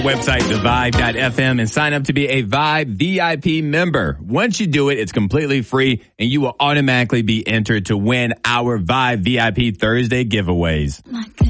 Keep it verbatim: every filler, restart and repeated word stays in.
Website, the vibe dot f m, and sign up to be a Vibe V I P member. Once you do it, it's completely free, and you will automatically be entered to win our Vibe V I P Thursday giveaways.